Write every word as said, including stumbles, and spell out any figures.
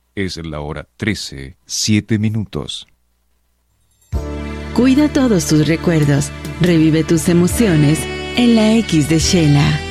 Es la hora trece, siete minutos. Cuida todos tus recuerdos. Revive tus emociones en la X de Shela.